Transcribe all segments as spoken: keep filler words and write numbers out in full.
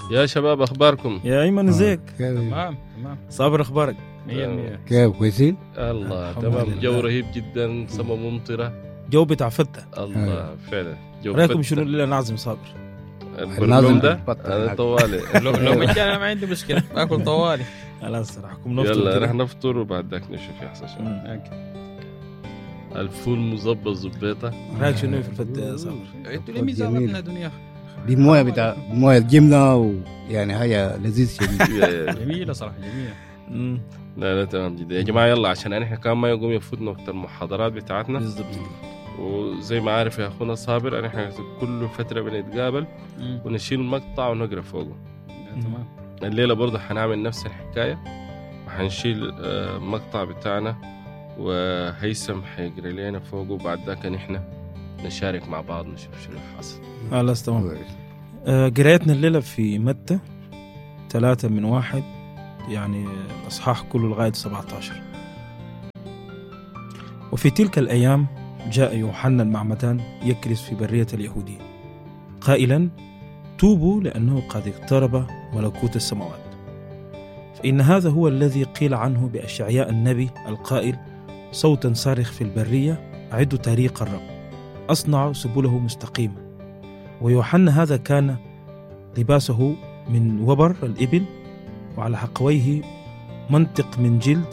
يا شباب أخباركم؟ يا أيمن ازيك؟ تمام تمام. صابر أخبارك؟ مية مية. كيف كويسين؟ الله تمام. جو رهيب جدا، سما ممطرة، جو بتاع فتة. الله فعلا جو رأيكم فتة. شنو اللي نعزم صابر؟ البرنامج ده أنا طوالي لو لو مجانا أنا ما عندي مشكلة باكل طوالي. خلاص راحكم نفطر. يلا رح نفطر وبعد ذاك نشوف يحصل شو. الفول مزبط زبيطة. رأيك شنو في الفتة يا صابر؟ انتوا ليه ميزاننا دنيا؟ دي مويه بتاع مويه الجمله ويعني هي لذيذ شديد. جميلة صراحة جميلة. امم لا لا تمام جدا يا جماعة. يلا عشان احنا كمان ما يقوم يفوتنا وقت المحاضرات بتاعتنا. بالضبط. وزي ما عارف يا أخونا صابر احنا كل فترة بنتقابل ونشيل مقطع ونقرأ فوقه. تمام. الليلة برضه حنعمل نفس الحكاية وحنشيل مقطع بتاعنا وهيثم حيقرأ لنا فوقه وبعد ذاك نحن نشارك مع بعض نشوف شنو حاصل. خلاص تمام. آه قرايتنا الليلة في متى ثلاثة من واحد، يعني الأصحاح كله لغاية سبعة عشر. وفي تلك الأيام جاء يوحنا المعمدان يكرز في برية اليهودية قائلا: توبوا لأنه قد اقترب ملكوت السماوات. فإن هذا هو الذي قيل عنه بأشعياء النبي القائل: صوتا صارخ في البرية أعدوا طريق الرب، أصنعوا سبله مستقيمة. ويوحنا هذا كان لباسه من وبر الإبل وعلى حقويه منطق من جلد،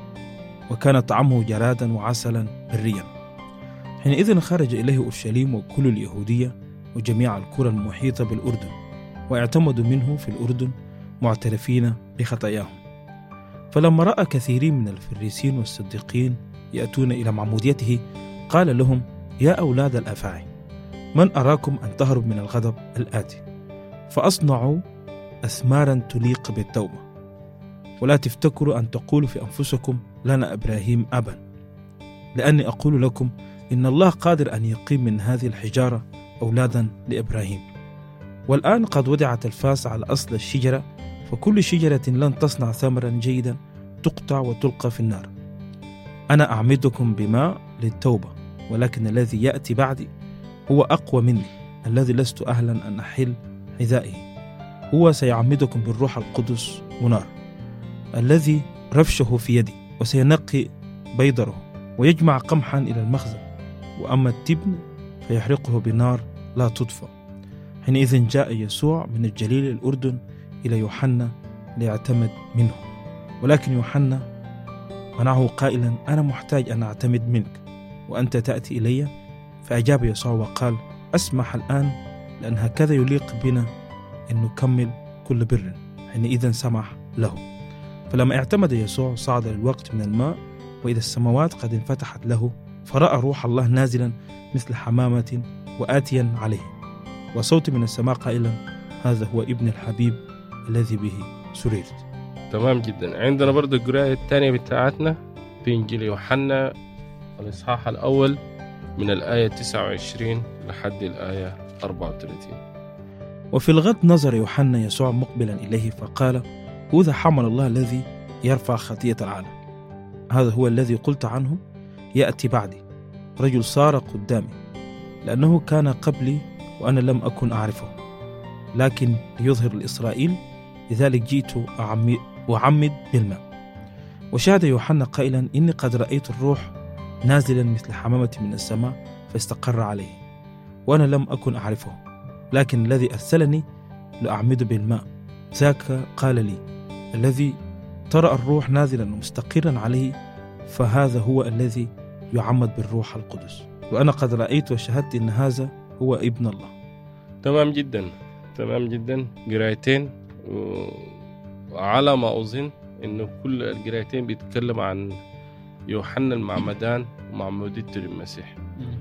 وكان طعمه جرادا وعسلا بريا. حينئذ خرج إليه أورشليم وكل اليهودية وجميع القرى المحيطة بالأردن، واعتمدوا منه في الأردن معترفين بخطاياهم. فلما رأى كثيرين من الفريسين والصديقين يأتون إلى معموديته قال لهم: يا أولاد الأفاعي، من أراكم أن تهرب من الغضب الآتي؟ فأصنعوا أثمارا تليق بالتوبة، ولا تفتكروا أن تقولوا في أنفسكم: لنا إبراهيم أبا، لأني أقول لكم إن الله قادر أن يقيم من هذه الحجارة أولادا لإبراهيم. والآن قد وضعت الفاس على أصل الشجرة، فكل شجرة لن تصنع ثمرا جيدا تقطع وتلقى في النار. أنا أعمدكم بماء للتوبة، ولكن الذي يأتي بعدي هو أقوى مني، الذي لست أهلا أن أحل حذائه. هو سيعمدكم بالروح القدس ونار، الذي رفشه في يدي، وسينقي بيضره ويجمع قمحا إلى المخزن، وأما التبن فيحرقه بنار لا تطفأ. حينئذ جاء يسوع من الجليل الأردن إلى يوحنا ليعتمد منه، ولكن يوحنا منعه قائلا: أنا محتاج أن أعتمد منك وأنت تأتي إلي؟ فأجاب يسوع وقال: أسمح الآن، لأن هكذا يليق بنا أن نكمل كل بر. حينئذ سمح له. فلما اعتمد يسوع صعد للوقت من الماء، وإذا السماوات قد انفتحت له، فرأى روح الله نازلا مثل حمامة وآتيا عليه، وصوت من السماء قائلا: هذا هو ابن الحبيب الذي به سررت. تمام جدا. عندنا برضو القراءة الثانية بتاعتنا في إنجيل يوحنا الإصحاح الأول من الآية تسعة وعشرين لحد الآية أربعة وثلاثين. وفي الغد نظر يوحنا يسوع مقبلا إليه فقال: هذا حمل الله الذي يرفع خطية العالم. هذا هو الذي قلت عنه: يأتي بعدي رجل صار قدامي، لأنه كان قبلي وأنا لم أكن أعرفه، لكن ليظهر لإسرائيل، لذلك جئت أعمد بالماء. وشهد يوحنا قائلا: إني قد رأيت الروح نازلا مثل حمامة من السماء فاستقر عليه، وأنا لم أكن أعرفه، لكن الذي أرسلني لأعمد بالماء ذاك قال لي: الذي ترى الروح نازلا ومستقرا عليه فهذا هو الذي يعمد بالروح القدس، وأنا قد رأيت وشهدت إن هذا هو ابن الله. تمام جدا تمام جدا. قرايتين، وعلى ما أظن إنه كل القرايتين بيتكلم عن يوحنا المعمدان ومعموديته للمسيح.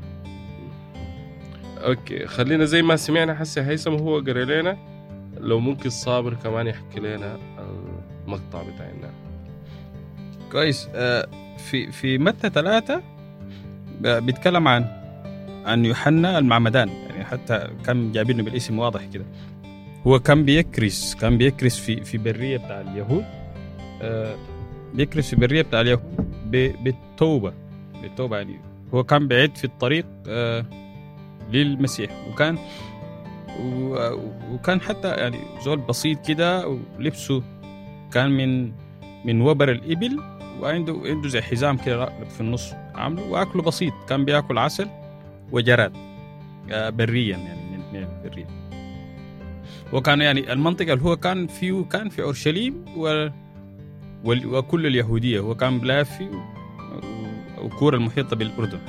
أوكي، خلينا زي ما سمعنا حسي هيثم هو قرأ لنا، لو ممكن صابر كمان يحكي لنا المقطع بتاعنا. كويس. في في متى ثلاثة بيتكلم عن عن يوحنا المعمدان، يعني حتى كان جايبينه بالاسم واضح كده. هو كان بيكرس كان بيكرس في في برية بتاع اليهود، بيكرس في برية بتاع اليهود بالتوبة بالتوبة يعني هو كان بعيد في الطريق للمسيح، وكان وكان حتى يعني زول بسيط كده، ولبسه كان من من وبر الإبل، وعنده عنده زي حزام كده في النص عامله، وأكله بسيط، كان بيأكل عسل وجراد بريا يعني من البرية. وكان يعني المنطقة اللي هو كان فيه كان في أورشليم و وكل اليهودية، هو كان بلافي وكورة المحيطة بالأردن.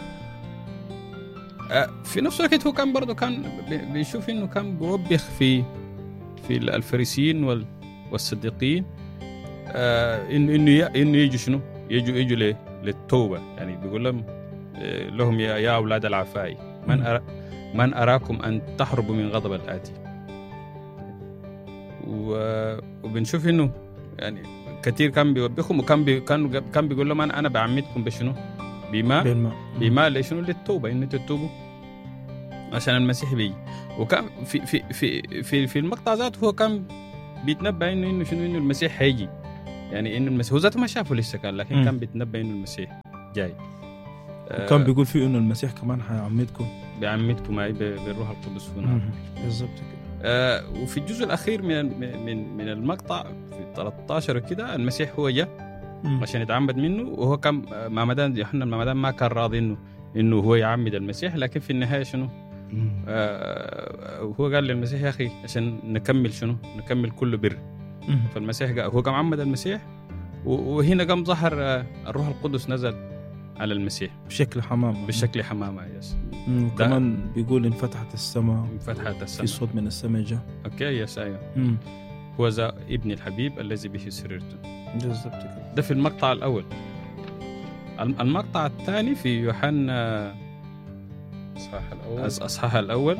في نفس الوقت هو كان برضه كان بيشوف إنه كان بيوبخ في في الفريسيين والصديقين، إنه إنه إنه يجوا شنو يجوا يجوا للتوبة، يعني بيقول لهم لهم يا يا أولاد العفاي من أرى من أراكم أن تحربوا من غضب الآتي. وبنشوف إنه يعني كثير كان بيوبخهم، وكان بي كان كان بيقول لهم أنا أنا بعمدكم بشنو بما بما لشنو للتوبة، إن تتوبوا عشان المسيح بيجي. وكان في في في في في المقطع ذاته هو كان بيتنبأ إنه إنه شنو إنه المسيح هيجي، يعني إنه المسيح هو ذاته ما شافه لسه كان، لكن م. كان بيتنبأ إنه المسيح جاي. وكان بيقول فيه إنه المسيح كمان هيعمدكم بيعمدكم أي بالروح القدس هنا بالضبط كده. آه وفي الجزء الأخير من من من المقطع في ثلاثة عشر كده المسيح هو جاء عشان يتعمد منه، وهو كان معمدان يوحنا المعمدان ما كان راضي إنه إنه هو يعمد المسيح، لكن في النهاية شنو آه هو قال للمسيح يا أخي عشان نكمل شنو نكمل كل بر. فالمسيح قال هو قام عمد المسيح، وهنا قام ظهر الروح القدس نزل على المسيح بشكل حمامة بشكل حمامة يس. وكمان بيقول انفتحت السماء انفتحت السماء في صوت من السماء جاء. اوكي يس ايوه هو ذا ابن الحبيب الذي به سررت. بالضبط كده. ده في المقطع الأول. المقطع الثاني في يوحنا اصحاح الاول اصحاح الاول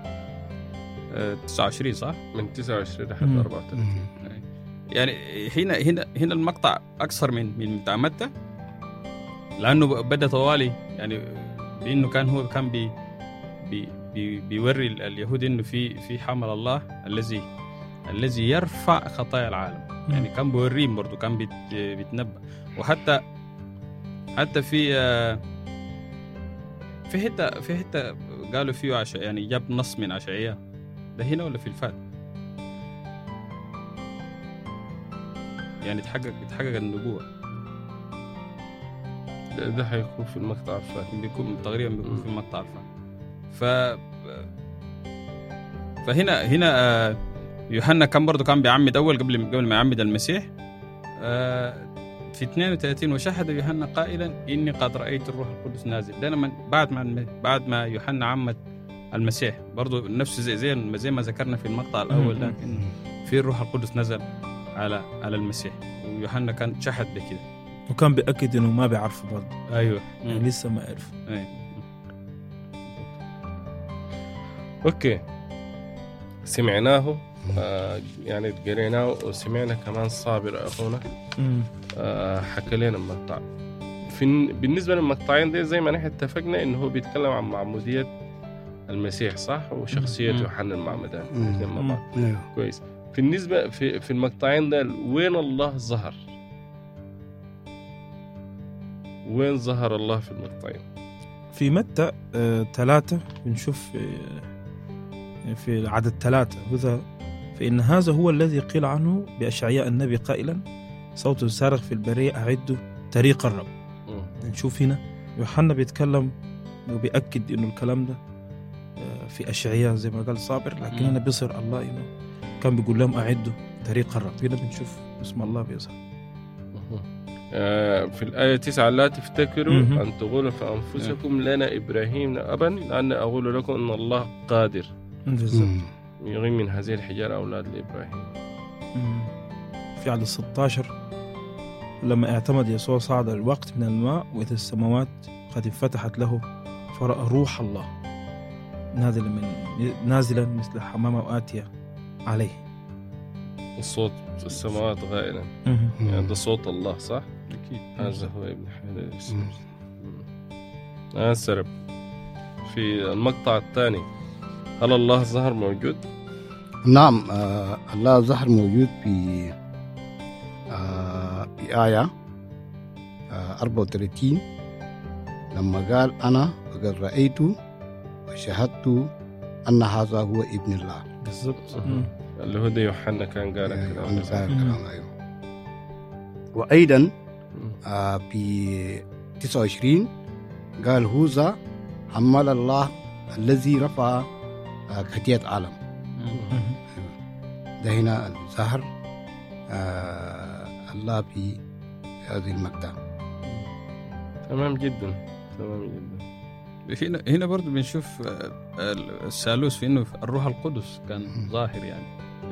تسعة وعشرين صح؟ من تسعة وعشرين لحد أربعة وثلاثين. يعني هنا هنا هنا المقطع اكثر من من بتاع متى، لانه بدا طوالي يعني بانه كان هو كان بي بي بي بيوري اليهود انه في في حمل الله الذي الذي يرفع خطايا العالم. يعني كان بيوريهم برضه، كان بيت بيتنبأ. وحتى حتى في في حته في حته قالوا فيه عش يعني جاب نص من عشعية، ده هنا ولا في الفات؟ يعني تحقق تحقق النبوة. ده, ده هيكون في المقطع الفات، بيكون تقريبا بيكون في المقطع الفات. ف فهنا هنا يوحنا كان برضو كان بيعمد أول قبل قبل ما يعمد المسيح في اثنين وثلاثين، وشهد يوحنا قائلا إني قد رأيت الروح القدس نازل. ده لما بعد ما بعد ما يوحنا عمد المسيح برضو نفس زي زي زي ما ذكرنا في المقطع الأول ده، إن في الروح القدس نزل على على المسيح، ويوحنا كان شهد بكده، وكان بيأكد إنه ما بيعرفه برضو. أيوة يعني لسه ما عرف. أيوة. أوكي سمعناه آه يعني قريناه وسمعنا كمان صابر أخونا آه حكى لنا المقطع. في بالنسبة للمقطعين دي زي ما نحن اتفقنا إنه هو بيتكلم عن معمودية المسيح صح، وشخصية يوحنا المعمدان الاثنين مع بعض. كويس. بالنسبة في في المقطعين ده وين الله ظهر؟ وين ظهر الله في المقطعين؟ في متى آه، ثلاثة بنشوف آه، في عدد ثلاثة وذا فإن هذا هو الذي قيل عنه بأشعياء النبي قائلا صوت صارخ في البرية أعدوا طريق الرب. م. نشوف هنا يوحنا بيتكلم وبيأكد إنه الكلام ده آه، في أشعياء زي ما قال صابر، لكن هنا بيصير الله إنه كان بيقول لهم أعدوا طريق الرب. هنا بنشوف اسم الله بيظهر في الآية تسعة لا تفتكروا م- أن تقولوا في أنفسكم لنا إبراهيم أبا لأن أقول لكم أن الله قادر يغيم من هذه الحجارة أولاد لإبراهيم. في عدد ستة عشر لما اعتمد يسوع صعد الوقت من الماء وإذا السماوات قد انفتحت له فرأى روح الله نازلا من نازلا مثل حمامة وآتية عليه. الصوت السماوات غائلا يعني ده صوت الله صح؟ أكيد هذا هو ابن حلال آه سرب. في المقطع الثاني هل الله ظهر موجود؟ نعم آه الله ظهر موجود في آه بآية آه أربعة وثلاثين لما قال أنا وقد رأيت وشهدت أن هذا هو ابن الله. بالضبط. مم. اللي هو ده يوحنا كان قال أيوة، الكلام أنا ده. قال مم. الكلام، أيوة. وأيضا مم. آه في تسعة وعشرين قال هوذا حمل الله الذي رفع آه خطيئة عالم. مم. ده هنا الظهر آه الله في هذه المقطع. تمام جدا، تمام جدا. هنا هنا برضو بنشوف آه، الثالوث في انه الروح القدس كان مم. ظاهر يعني.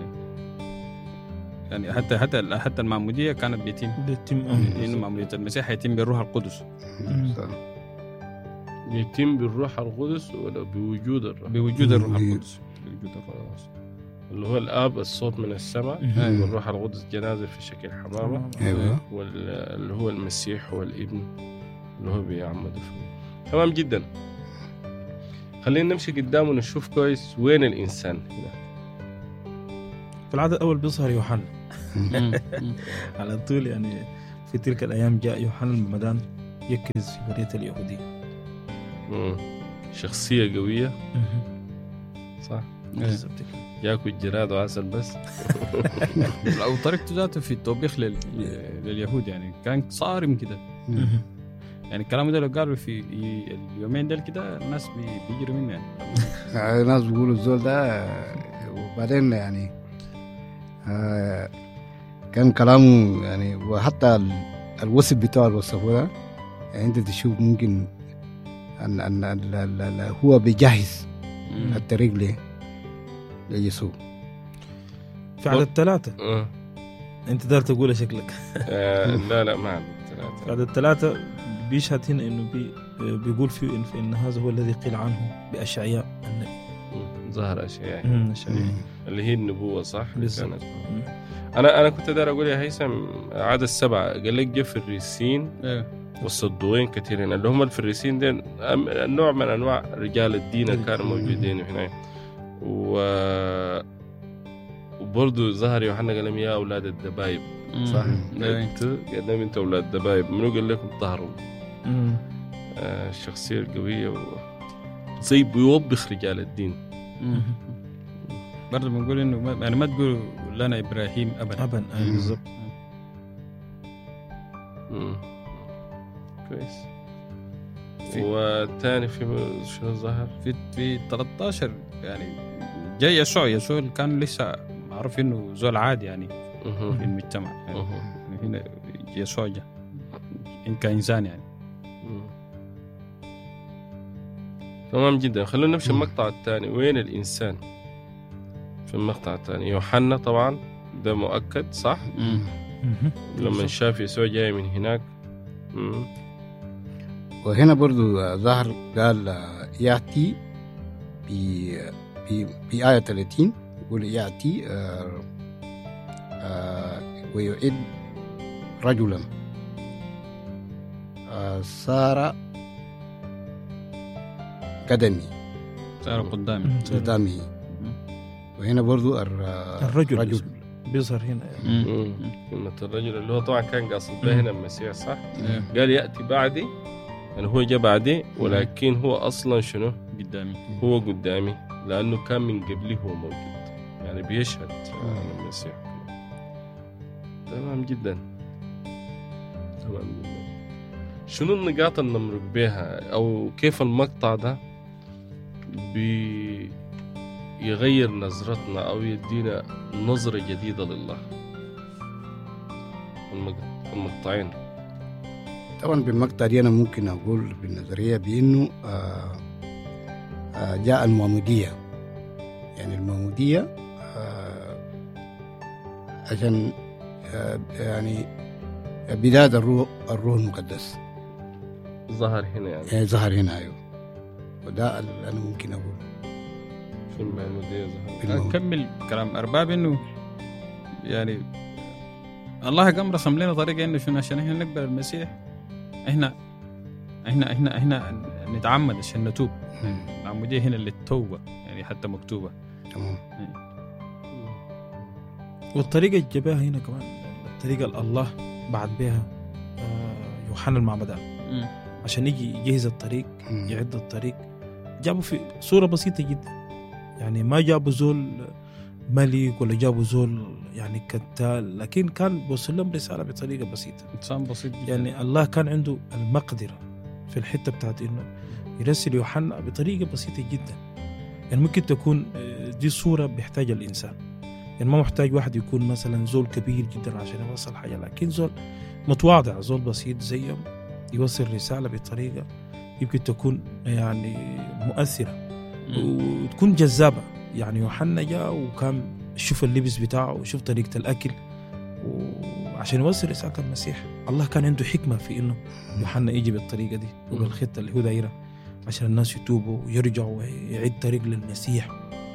يعني حتى حتى حتى المعموديه كانت بيتم بيتم انه معموديه المسيح يتم بالروح القدس، مم. يتم بالروح القدس ولا بوجود الروح؟ بوجود الروح مم. القدس، بوجود الروح القدس. اللي هو الاب الصوت من السماء، مم. والروح القدس جنازه في شكل حمامه، أيوة. واللي هو المسيح هو الابن اللي هو بيعمد فيه. تمام جدا. خلينا نمشي قدام ونشوف كويس وين الانسان هنا. في العدد الأول بيظهر يوحنا على طول. يعني في تلك الأيام جاء يوحنا المعمدان يكرز في برية اليهودية. مم. شخصيه قويه، صح؟ بالضبط كده. ياكل جراد وعسل بس. او طريقته ذاته في التوبيخ لل... لليهود يعني كان صارم كده. يعني الكلام ده لو قالوا في اليومين دول كده الناس بي- بيجروا منه يعني. يعني الناس بيقولوا الزول ده آه، وبعدين يعني آه، كان كلامه يعني، وحتى ال- الوصف بتاعه الوصفه ده يعني انت تشوف ممكن ان ان ال- ال- ال- هو بيجهز الطريق له ليسوع. في عدد ثلاثة آه. أنت دار تقول شكلك. آه، لا لا ما عندي في ثلاثة. عدد ثلاثة بيشهد هنا إنه بي بيقول فيه إن, إن هذا هو الذي قيل عنه بأشعياء النبي. مم. ظهر أشياء مم، أشعياء. اللي هي النبوة، صح؟ بالضبط. كانت. مم. أنا أنا كنت داير أقول يا هيثم عدد السبعة قال لك جه فريسين ايه والصدوين كثيرين، اللي هم الفريسين دين نوع من أنواع رجال الدين كانوا موجودين هنا. و وبرضه ظهر يوحنا قال لهم يا أولاد الدبايب، صح؟ إيه. أنتوا قدام أنتوا أولاد الدبايب، منو قال لكم ظهروا؟ مم. آه، الشخصية القوية و... زي بيوبخ رجال الدين. برضه بنقول انه ما- يعني ما تقولوا لنا ابراهيم ابدا. أبا أي بالضبط. مم. كويس. في- والثاني في شنو ظهر؟ في في ثلاثة عشر يعني جاي يسوع يسوع اللي كان لسه معروف انه زول عادي يعني في مهم. المجتمع يعني. مهم. هنا يسوع جاء إن كإنسان يعني. مم. تمام جدا. خلونا نمشي المقطع الثاني. وين الإنسان في المقطع الثاني؟ يوحنا طبعا ده مؤكد، صح؟ مهم. لما شاف يسوع جاي من هناك. مم. وهنا برضو آه، ظهر قال آه، يأتي في في في آية ثلاثين يقول يأتي آه، آه، ويعد رجلا آه، صار قدمي صار قدامي. مم. قدامه. وهنا برضو الر- الرجل رجل بيظهر هنا. مم. كلمة الرجل اللي هو طبعا كان قاصد به هنا المسيح، صح؟ إيه. قال يأتي بعدي، يعني هو جاء بعدي، ولكن هو أصلا شنو؟ قدامي. هو قدامي، لأنه كان من قبلي هو موجود، يعني بيشهد عن المسيح. تمام جدا، تمام جدا. شنو النقاط اللي نمرق بها، أو كيف المقطع ده بيغير نظرتنا أو يدينا نظرة جديدة لله؟ المق- المقطعين. طبعا بالمقطع دي أنا ممكن أقول بالنظرية بأنه آه، آه، جاء المعمودية. يعني المعمودية آه، عشان آه، يعني بداية الروح الروح المقدس ظهر هنا يعني يعني ظهر هنا. أيوه، وده اللي أنا ممكن أقول في المعمودية ظهر. في المعمودية. أكمل كلام أرباب إنه يعني الله قام رسم لنا طريقة إنه شنو عشان إحنا نقبل المسيح. إحنا إحنا إحنا إحنا نتعمد عشان نتوب. العمودية هنا للتوبة يعني حتى مكتوبة. تمام. والطريقة اللي جابها هنا كمان الطريقة اللي الله بعد بها آه، يوحنا المعمدان عشان يجي يجهز الطريق، مم. يعد الطريق. جابوا في صورة بسيطة جدا، يعني ما جابوا زول ملك ولا جابوا زول يعني كتال، لكن كان بيوصل لهم رسالة بطريقة بسيطة. إنسان بسيط جدا. يعني الله كان عنده المقدرة في الحتة بتاعت إنه يرسل يوحنا بطريقة بسيطة جدا. يعني ممكن تكون دي صورة بيحتاج الإنسان، يعني ما محتاج واحد يكون مثلا زول كبير جدا عشان يوصل حاجة، لكن زول متواضع، زول بسيط زيهم يوصل رسالة بطريقة يمكن تكون يعني مؤثرة وتكون جذابة. يعني يوحنا جاء وكان شوف اللبس بتاعه وشوف طريقة الأكل وعشان يوصل رسالة المسيح. الله كان عنده حكمة في إنه يوحنا يجي بالطريقة دي وبالخطة اللي هو دايرة عشان الناس يتوبوا ويرجعوا ويعيد طريق للمسيح.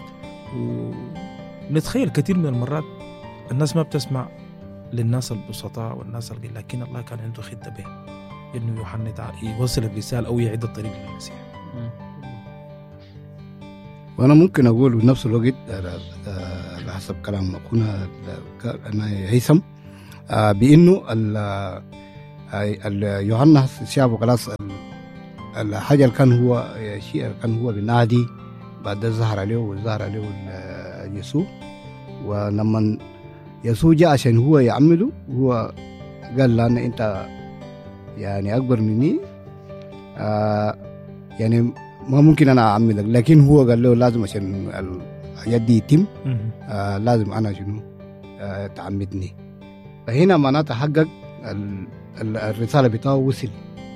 ونتخيل كثير من المرات الناس ما بتسمع للناس البسطاء والناس اللي، لكن الله كان عنده خطة به إنه يوحنا يوصل الرسالة أو يعيد الطريق للمسيح. وأنا ممكن أقول بنفس الوقت على حسب كلام أخونا أنا هيثم بأنه يوحنا شافه خلاص الحاجة اللي كان هو شيء كان هو بنادي بعد ظهر عليه وظهر عليه يسوع. ولما يسوع جاء عشان هو يعمله هو قال لأن أنت يعني أكبر مني آه يعني ما ممكن أنا أعملك، لكن هو قال له لازم عشان الحاجات دي يتم آه لازم أنا شنو آه تعمدني. فهنا معناتها حقق الرسالة بتاعه وصل.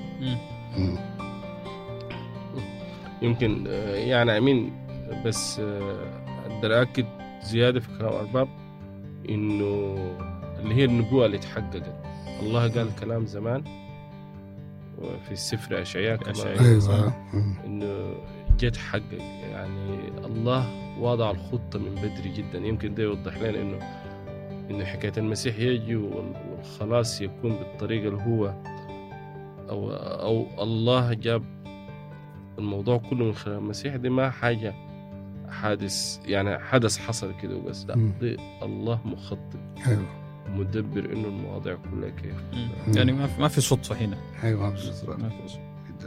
يمكن يعني أمين بس أقدر أكد زيادة في كلام أرباب إنه اللي هي النبوة اللي تحققت. الله قال كلام زمان وفي السفر أشعياء كمان أيوة. إنه جت حقق. يعني الله وضع الخطة من بدري جدا. يمكن ده يوضح لنا إنه إنه حكاية المسيح يجي والخلاص يكون بالطريقة اللي هو أو أو الله جاب الموضوع كله من خلال المسيح. دي ما حاجة حادث يعني حدث حصل كده وبس، لا دي الله مخطط أيوة. مدبر إنه المواضيع كلها كيف يعني ما في ما في صدفة هنا. أيوة ما في صدفة.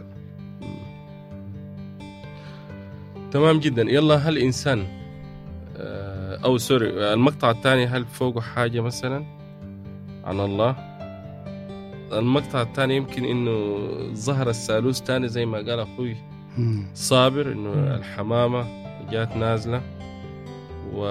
تمام جدا. يلا هل إنسان أو سوري المقطع الثاني هل فوقه حاجة مثلا عن الله؟ المقطع الثاني يمكن إنه ظهر الثالوث تاني زي ما قال أخوي صابر إنه الحمامة جات نازلة و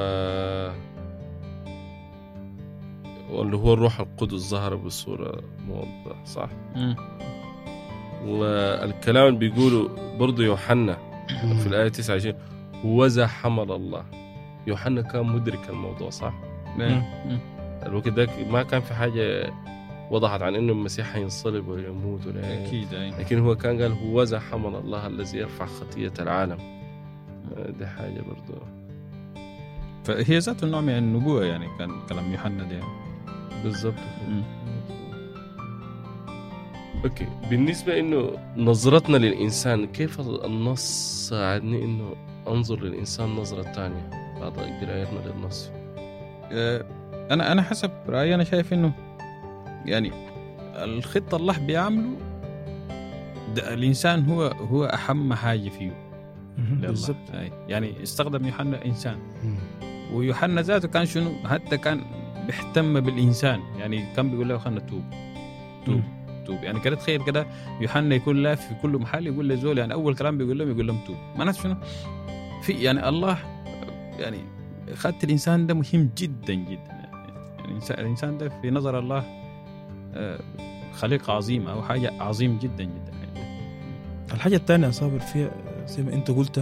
واللي هو الروح القدس ظهر بصورة موضحة صح؟ مم. والكلام اللي بيقوله برضو يوحنا في الآية تسعة وعشرين وذا حمل الله. يوحنا كان مدرك الموضوع صح؟ مم. الوقت ده ما كان في حاجة وضحت عن إنه المسيح ينصلب ويموت ولا أكيد أي. لكن هو كان قال هو ذا حمل الله الذي يرفع خطية العالم. دي حاجة برضو فهي ذات النوع من النبوة يعني كان كلام يوحنا ده بالضبط. اوكي بالنسبة انه نظرتنا للإنسان كيف النص ساعدني انه انظر للإنسان نظرة تانية بعد قراءتنا للنص؟ انا انا حسب رأيي انا شايف انه يعني الخطة الله بيعمله الإنسان هو هو أهم حاجة فيه بالضبط. يعني استخدم يوحنا إنسان ويوحنا ذاته كان شنو حتى كان بيهتم بالإنسان. يعني كان بيقول له خلنا توب توب توب. يعني كده تخيل كده يوحنا يكون لا في كل محل يقول له زول يعني أول كلام بيقول لهم يقول لهم توب. معناته شنو في يعني الله يعني خدت الإنسان ده مهم جدا جدا. يعني الإنسان ده في نظر الله خليقة عظيمة أو حاجة عظيم جدا جدا. الحاجة الثانية صابر فيها زي ما أنت قلت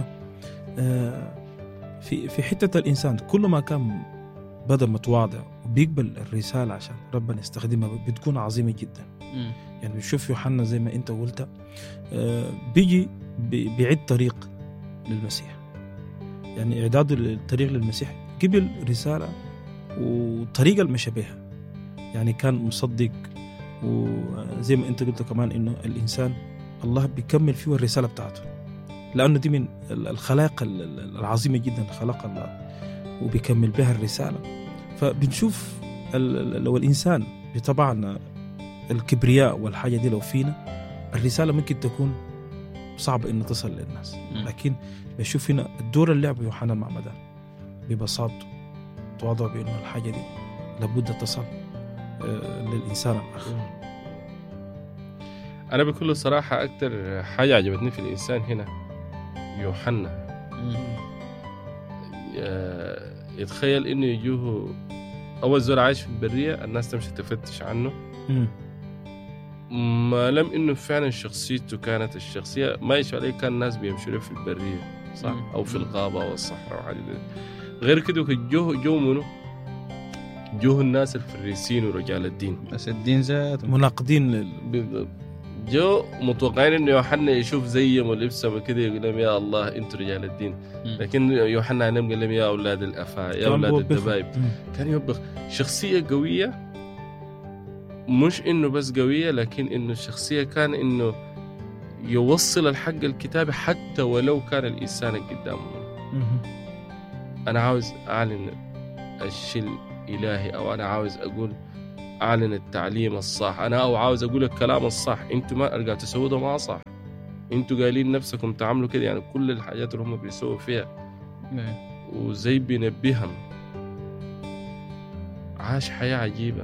في في حتة الإنسان كل ما كان بدأ متواضع وبيقبل الرسالة عشان ربنا يستخدمها بتكون عظيمة جدا. م. يعني بنشوف يوحنا زي ما أنت قلت بيجي بيعد طريق للمسيح. يعني إعداد الطريق للمسيح قبل رسالة وطريقة المشى بها. يعني كان مصدق وزي ما أنت قلت كمان إنه الإنسان الله بيكمل فيه الرسالة بتاعته لأنه دي من الخلاق العظيمة جدا خلق الله وبيكمل بها الرسالة. فبنشوف لو الإنسان بطبعنا الكبرياء والحاجة دي لو فينا الرسالة ممكن تكون صعب إنه تصل للناس. مم. لكن بشوف هنا الدور اللي لعبه يوحنا المعمدان ببساطته تواضع بأنه الحاجة دي لابد تصل آه، للإنسان الآخر. أنا بكل صراحة أكتر حاجة عجبتني في الإنسان هنا يوحنا. آه، يتخيل إنه يجوه أول زول عايش في البرية الناس تمشي تفتش عنه، مم. ما لم إنه فعلا شخصيته كانت الشخصية ما يشوف عليه كان الناس بيمشوا له في البرية صح مم. أو في الغابة أو الصحراء وحاجة دي. غير كده جوه جو منه جوه الناس الفريسين ورجال الدين بس الدين ذات مناقضين لل... بالضبط. جو متوقعين انه يوحنا يشوف زيهم ولبسهم وكده يقول لهم يا الله انتوا رجال الدين، لكن يوحنا عليهم قال لهم يا اولاد الافاء يا اولاد الدبايب. كان يوبخ شخصيه قويه، مش انه بس قويه لكن انه الشخصيه كان انه يوصل الحق الكتابي حتى ولو كان الانسان قدامه. انا عاوز اعلن الشيء الالهي او انا عاوز اقول أعلن التعليم الصح، أنا أو عاوز أقول الكلام الصح، أنتوا ما أرجع تسووا ده ما صح، أنتوا قايلين نفسكم تعملوا كده. يعني كل الحاجات اللي هم بيسووا فيها وزي بينبههم. عاش حياة عجيبة،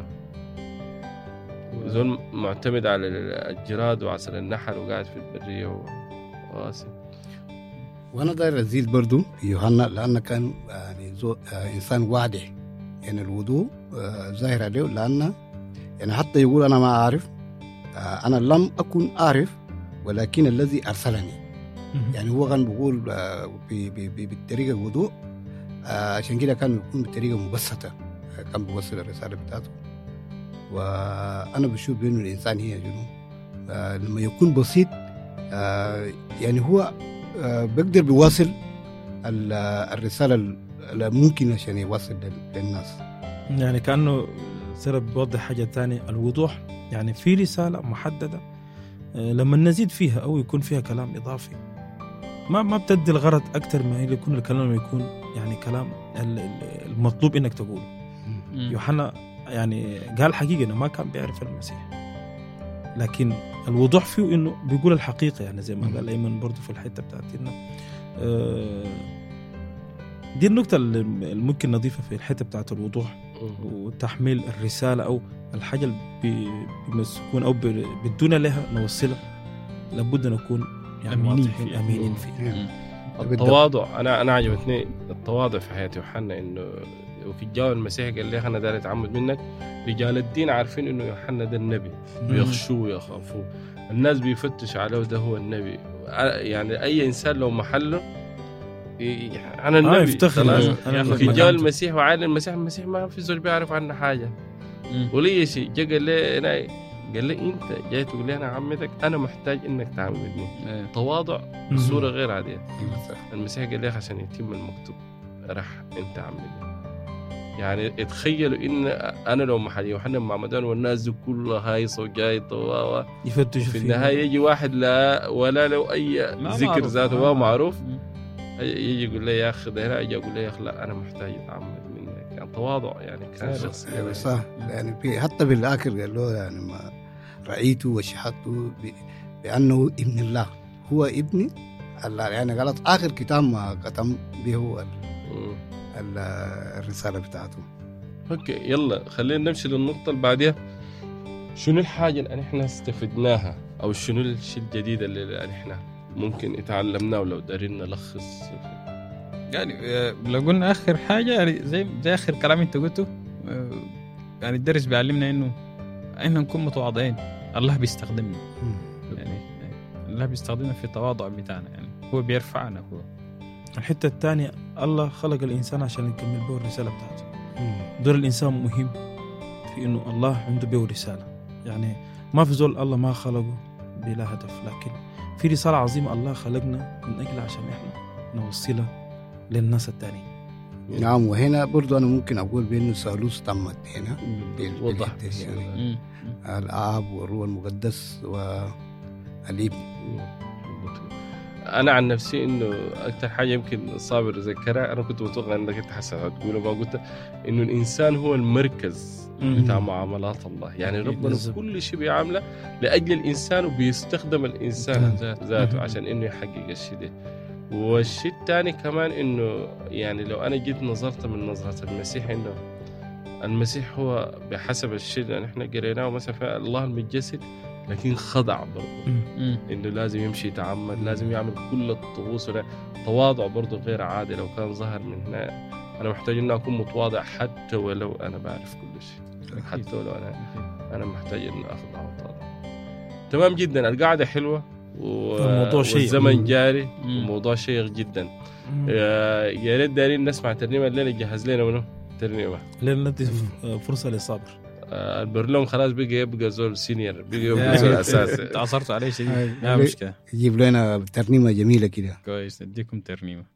زول معتمد على الجراد وعسل النحل وقاعد في البرية وقاسي. وأنا داير أزيد برضو يوحنا لأنه كان يعني زو آه إنسان واضح، يعني الوضوء آه ظاهر عليه، لأنه يعني حتى يقول أنا ما أعرف، آه أنا لم أكن أعرف ولكن الذي أرسلني. يعني هو كان بيقول آه بالطريقة الوضوء، آه عشان كده كان بيكون بطريقة مبسطة، آه كان بيوصل الرسالة بتاعته. وأنا بشوف بأنه الإنسان هي جنوب آه لما يكون بسيط آه يعني هو آه بيقدر بيواصل الرسالة ممكن عشان يوصل للناس. يعني كأنه سيرة بيوضح حاجة تانية، الوضوح يعني في رسالة محددة لما نزيد فيها أو يكون فيها كلام إضافي ما ما بتدي الغرض أكتر ما يكون الكلام يكون يعني كلام المطلوب إنك تقوله. يوحنا يعني قال حقيقة إنه ما كان بيعرف المسيح، لكن الوضوح فيه إنه بيقول الحقيقة. يعني زي ما قال أيمن برضو في الحتة بتاعتنا دي النقطة اللي ممكن نضيفها في الحتة بتاعت الوضوح وتحميل الرسالة أو الحاجة اللي بيمسكون أو بدون لها نوصلها، لابد نكون يعني أمينين فيه أمينين فيه. التواضع أنا أنا عجبتني التواضع في حياة يوحنا، إنه وفي الجو المسيح قال لي أنا داري أتعمد منك. رجال الدين عارفين إنه يوحنا ده النبي، بيخشوه ويخافوه، الناس بيفتش عليه ده هو النبي. يعني أي إنسان لو محله أنا النبي يفتخر في جو المسيح وعالم المسيح. المسيح ما في زول بيعرف عنه حاجة ولي شيء. جا قال لي أنا قال لي أنت جاي تقول لي أنا عمتك، أنا محتاج إنك تعمدني. تواضع بصورة غير عادية. المسيح قال لي عشان يتم المكتوب راح أنت عمدني. يعني اتخيلوا إن أنا لو محل يوحنا المعمدان والناس دي كلها هايصة وجاي طواوا يفتشوا في النهاية يجي واحد لا ولا لو أي ذكر ذاته ما معروف يجي يقول لي يا أخي ده هنا، يجي يقول لي يا أخي لا أنا محتاج أتعمد منك. يعني تواضع يعني كان شخص يعني صح. يعني في حتى بالآخر قال له يعني ما رأيته وشهدته بأنه ابن الله، هو ابن الله. يعني قالت آخر كتاب ما ختم به هو الرسالة بتاعته. أوكي يلا خلينا نمشي للنقطة اللي بعدها. شنو الحاجة اللي احنا استفدناها أو شنو الشيء الجديد اللي احنا ممكن اتعلمناه ولو دارين نلخص؟ يعني لو قلنا آخر حاجة يعني زي زي آخر كلام أنت قلته، يعني الدرس بيعلمنا إنه إحنا نكون متواضعين. الله بيستخدمنا، يعني الله بيستخدمنا في التواضع بتاعنا، يعني هو بيرفعنا. هو الحتة الثانية الله خلق الإنسان عشان يكمل به الرسالة بتاعته. دور الإنسان مهم في إنه الله عنده به رسالة. يعني ما في زول الله ما خلقه بلا هدف، لكن في رسالة عظيمة الله خلقنا من أجل عشان إحنا نوصلها للناس التانيين. نعم. وهنا برضو أنا ممكن أقول بأنه ثالوث تمت هنا وضح يعني الآب والروح المقدس والابن. انا عن نفسي انه اكثر حاجه يمكن صابر ذكرها، انا كنت متوقع انك انت حسن هتقول ما قلت، انه الانسان هو المركز بتاع معاملات الله. يعني ربنا كل شيء بيعمله لاجل الانسان، وبيستخدم الانسان ذاته عشان انه يحقق الشيء ده. والشيء الثاني كمان انه يعني لو انا جيت نظرت من نظره المسيح، انه المسيح هو بحسب الشيء اللي نحن قريناه مثلا في الله المتجسد، لكن خضع برضه، انه لازم يمشي يتعمد، لازم يعمل كل الطقوس، تواضع برضه غير عادي. لو كان ظهر من هنا انا محتاج اني اكون متواضع حتى ولو انا بعرف كل شيء، حتى ولو انا انا محتاج اني اخضع واتواضع. تمام جدا، القعده حلوه والموضوع شيق، والزمن جاري، الموضوع شيق جدا. يا ريت دارين نسمع ترنيمه الليله، جهز لنا منه ترنيمه لين ندي فرصه لصابر. البرلوم خلاص بقى يبقى زول سينيور، بقى يبقى زول اساسي. تعصرتوا عليه شديد، لا مشكله. يجيب لنا ترنيمه جميله كده. كويس، نديكم ترنيمه.